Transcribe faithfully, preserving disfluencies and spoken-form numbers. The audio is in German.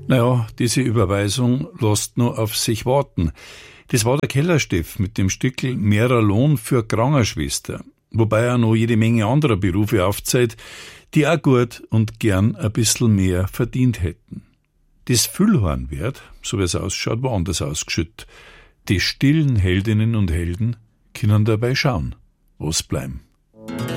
Naja, diese Überweisung lässt nur auf sich warten. Das war der Kellersteff mit dem Stückel mehrer Lohn für Krankenschwester, wobei er noch jede Menge anderer Berufe aufzählt, die auch gut und gern ein bisschen mehr verdient hätten. Das Füllhornwert, so wie es ausschaut, war anders ausgeschüttet. Die stillen Heldinnen und Helden können dabei schauen, was bleiben.